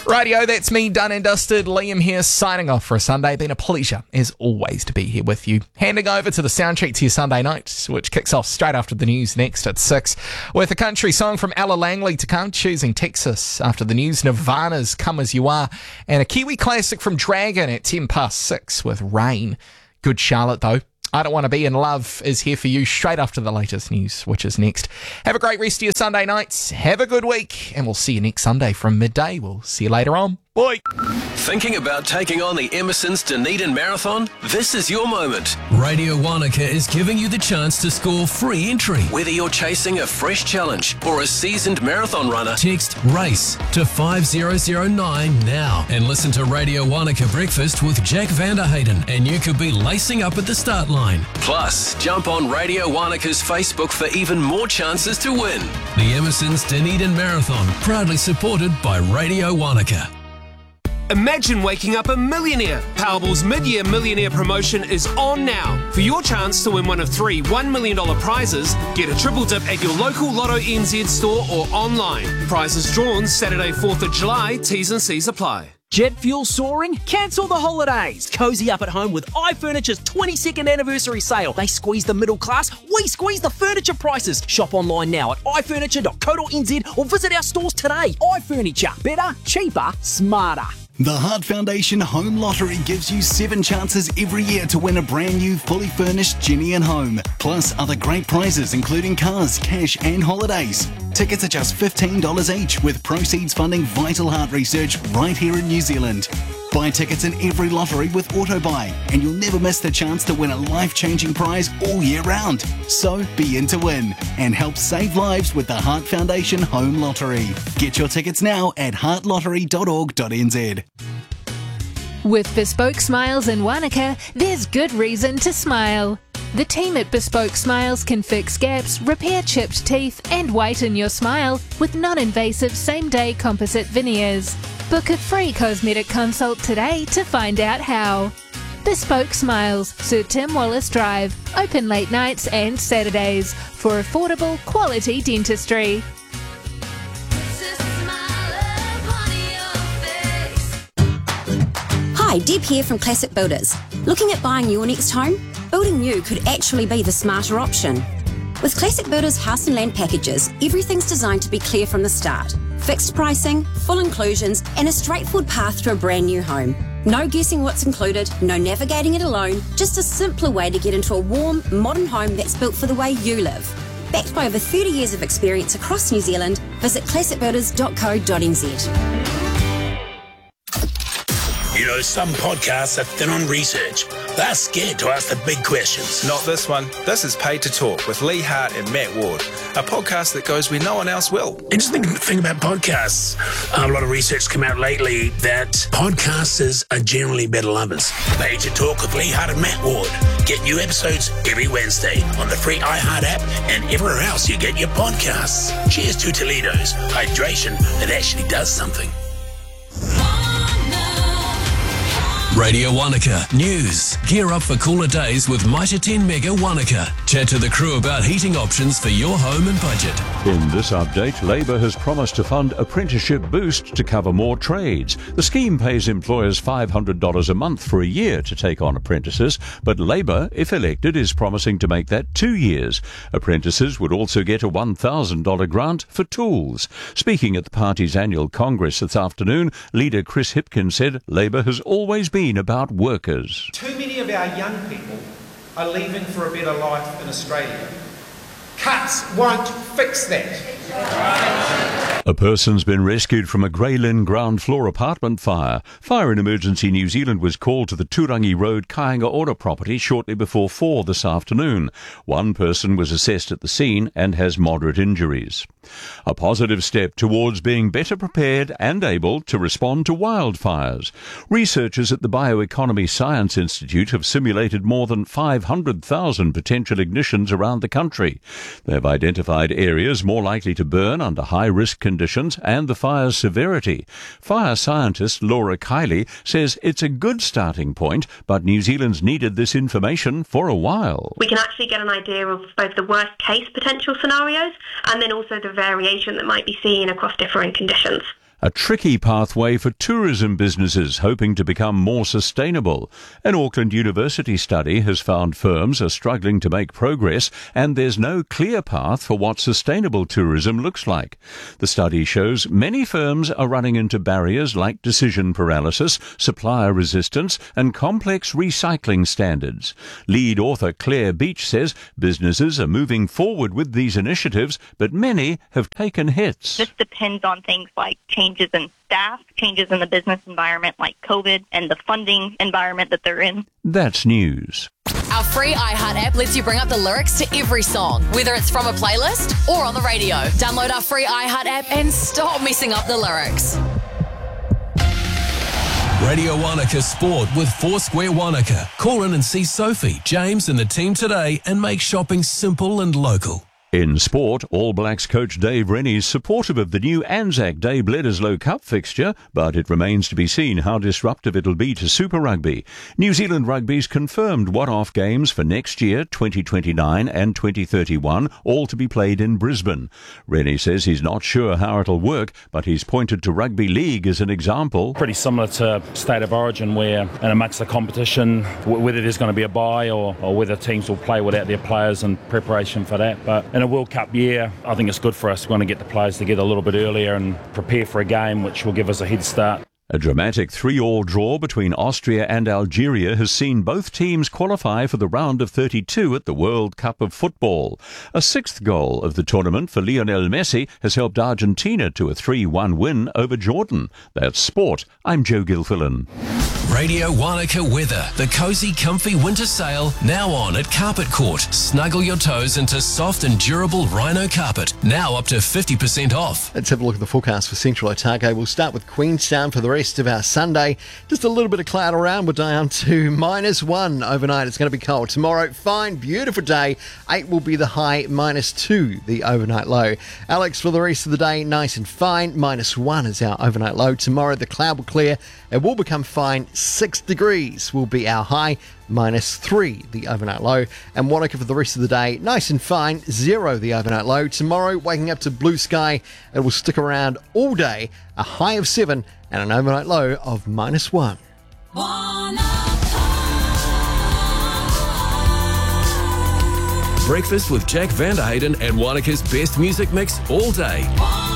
Radio, that's me, done and dusted. Liam here, signing off for a Sunday. Been a pleasure, as always, to be here with you. Handing over to the soundtrack to your Sunday night, which kicks off straight after the news next at 6, with a country song from Ella Langley to come, Choosing Texas. After the news, Nirvana's Come As You Are, and a Kiwi classic from Dragon at 6:10 with Rain. Good Charlotte, though. I Don't Want to Be in Love is here for you straight after the latest news, which is next. Have a great rest of your Sunday nights. Have a good week, and we'll see you next Sunday from midday. We'll see you later on. Bye. Thinking about taking on the Emerson's Dunedin Marathon? This is your moment. Radio Wanaka is giving you the chance to score free entry. Whether you're chasing a fresh challenge or a seasoned marathon runner, Text RACE to 5009 now and listen to Radio Wanaka Breakfast with Jack Vanderhayden, and you could be lacing up at the start line. plus jump on Radio Wanaka's Facebook for even more chances to win. The Emerson's Dunedin Marathon, proudly supported by Radio Wanaka. Imagine waking up a millionaire. Powerball's mid-year millionaire promotion is on now. For your chance to win one of 3 $1 million prizes, get a triple dip at your local Lotto NZ store or online. Prizes drawn Saturday 4th of July. T's and C's apply. Jet fuel soaring? Cancel the holidays. Cozy up at home with iFurniture's 22nd anniversary sale. They squeeze the middle class, we squeeze the furniture prices. Shop online now at ifurniture.co.nz or visit our stores today. iFurniture. Better, cheaper, smarter. The Heart Foundation Home Lottery gives you 7 chances every year to win a brand new, fully furnished Jenny and Home. Plus other great prizes including cars, cash and holidays. Tickets are just $15 each, with proceeds funding vital heart research right here in New Zealand. Buy tickets in every lottery with AutoBuy, and you'll never miss the chance to win a life-changing prize all year round. So be in to win and help save lives with the Heart Foundation Home Lottery. Get your tickets now at heartlottery.org.nz. With Bespoke Smiles in Wanaka, there's good reason to smile. The team at Bespoke Smiles can fix gaps, repair chipped teeth, and whiten your smile with non-invasive same-day composite veneers. Book a free cosmetic consult today to find out how. Bespoke Smiles, Sir Tim Wallace Drive, open late nights and Saturdays for affordable, quality dentistry. Hi, Deb here from Classic Builders. Looking at buying your next home? Building new could actually be the smarter option. With Classic Builders house and land packages, everything's designed to be clear from the start. Fixed pricing, full inclusions, and a straightforward path to a brand new home. No guessing what's included, no navigating it alone, just a simpler way to get into a warm, modern home that's built for the way you live. Backed by over 30 years of experience across New Zealand, visit classicbuilders.co.nz. You know, some podcasts are thin on research. They're scared to ask the big questions. Not this one. This is Paid to Talk with Lee Hart and Matt Ward, a podcast that goes where no one else will. Interesting thing about podcasts, a lot of research come out lately that podcasters are generally better lovers. Paid to Talk with Lee Hart and Matt Ward. Get new episodes every Wednesday on the free iHeart app and everywhere else you get your podcasts. Cheers to Toledo's hydration that actually does something. Radio Wanaka News. Gear up for cooler days with Mitre 10 Mega Wanaka. Chat to the crew about heating options for your home and budget. In this update, Labour has promised to fund apprenticeship boost to cover more trades. The scheme pays employers $500 a month for a year to take on apprentices, but Labour, if elected, is promising to make that 2 years. Apprentices would also get a $1,000 grant for tools. Speaking at the party's annual Congress this afternoon, leader Chris Hipkins said Labour has always been about workers. Too many of our young people are leaving for a better life in Australia. Cuts won't fix that. A person's been rescued from a Grey Lynn ground floor apartment fire. Fire and Emergency New Zealand was called to the Turangi Road Kāinga Ora property shortly before 4 this afternoon. One person was assessed at the scene and has moderate injuries. A positive step towards being better prepared and able to respond to wildfires. Researchers at the Bioeconomy Science Institute have simulated more than 500,000 potential ignitions around the country. They have identified areas more likely to burn under high-risk conditions and the fire's severity. Fire scientist Laura Kiley says it's a good starting point, but New Zealand's needed this information for a while. We can actually get an idea of both the worst-case potential scenarios and then also the variation that might be seen across different conditions. A tricky pathway for tourism businesses hoping to become more sustainable. An Auckland University study has found firms are struggling to make progress, and there's no clear path for what sustainable tourism looks like. The study shows many firms are running into barriers like decision paralysis, supplier resistance, and complex recycling standards. Lead author Claire Beach says businesses are moving forward with these initiatives, but many have taken hits. This depends on things like changes in staff, changes in the business environment like COVID, and the funding environment that they're in. That's news. Our free iHeart app lets you bring up the lyrics to every song, whether it's from a playlist or on the radio. Download our free iHeart app and stop messing up the lyrics. Radio Wanaka Sport with Foursquare Wanaka. Call in and see Sophie, James and the team today and make shopping simple and local. In sport, All Blacks coach Dave Rennie's supportive of the new Anzac Day Bledisloe Cup fixture, but it remains to be seen how disruptive it'll be to Super Rugby. New Zealand Rugby's confirmed one-off games for next year, 2029 and 2031, all to be played in Brisbane. Rennie says he's not sure how it'll work, but he's pointed to Rugby League as an example. Pretty similar to State of Origin, where in amongst the competition, whether there's going to be a bye or whether teams will play without their players in preparation for that. But in a World Cup year, I think it's good for us. We want to get the players together a little bit earlier and prepare for a game which will give us a head start. A dramatic 3-3 draw between Austria and Algeria has seen both teams qualify for the round of 32 at the World Cup of Football. A sixth goal of the tournament for Lionel Messi has helped Argentina to a 3-1 win over Jordan. That's sport. I'm Joe Gilfillan. Radio Wanaka weather. The cosy, comfy winter sale now on at Carpet Court. Snuggle your toes into soft and durable rhino carpet. Now up to 50% off. Let's have a look at the forecast for Central Otago. We'll start with Queenstown for the rest of our Sunday. Just a little bit of cloud around. We're down to -1 overnight. It's going to be cold. Tomorrow, fine, beautiful day. 8 will be the high, -2 the overnight low. Alex, for the rest of the day, nice and fine. -1 is our overnight low. Tomorrow, the cloud will clear. It will become fine. 6 degrees will be our high. -3 the overnight low. And Wanaka for the rest of the day, nice and fine. 0 the overnight low. Tomorrow, waking up to blue sky. It will stick around all day. A high of 7 and an overnight low of -1. Breakfast with Jack Vanderhayden and Wanaka's best music mix all day.